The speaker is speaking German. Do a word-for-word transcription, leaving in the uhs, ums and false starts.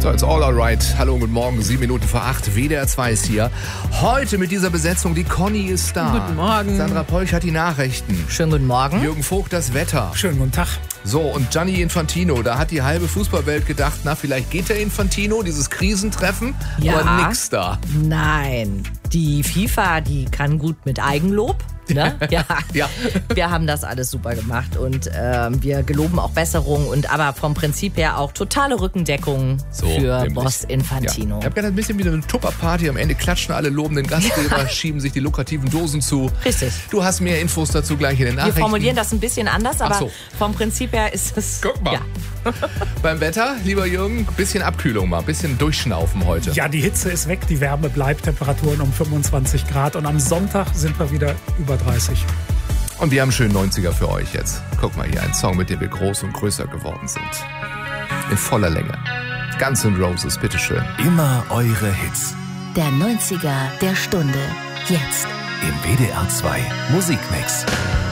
So, it's all alright. Hallo und guten Morgen, sieben Minuten vor acht. W D R zwei ist hier. Heute mit dieser Besetzung, die Conny ist da. Guten Morgen. Sandra Polch hat die Nachrichten. Schönen guten Morgen. Jürgen Vogt das Wetter. Schönen guten Tag. So, und Gianni Infantino, da hat die halbe Fußballwelt gedacht, na, vielleicht geht der Infantino, dieses Krisentreffen, Ja. aber nix da. Nein, die FIFA, die kann gut mit Eigenlob. Ne? Ja. Ja. Wir haben das alles super gemacht und ähm, wir geloben auch Besserung und aber vom Prinzip her auch totale Rückendeckung So, für nämlich. Boss Infantino. Ja. Ich habe gerne ein bisschen wie eine Tupperparty. Am Ende klatschen alle lobenden Gastgeber, schieben sich die lukrativen Dosen zu. Richtig. Du hast mehr Infos dazu gleich in den Wir Nachrichten. formulieren das ein bisschen anders, aber Ach so. vom Prinzip her ist es. Guck mal. Ja. Beim Wetter, lieber Jürgen, bisschen Abkühlung mal, bisschen durchschnaufen heute. Ja, die Hitze ist weg, die Wärme bleibt, Temperaturen um fünfundzwanzig Grad und am Sonntag sind wir wieder über dreißig. Und wir haben schön neunziger für euch jetzt. Guck mal hier, ein Song, mit dem wir groß und größer geworden sind. In voller Länge. Guns N' Roses, bitteschön. Immer eure Hits. Der neunziger der Stunde. Jetzt. Im W D R zwei Musikmix.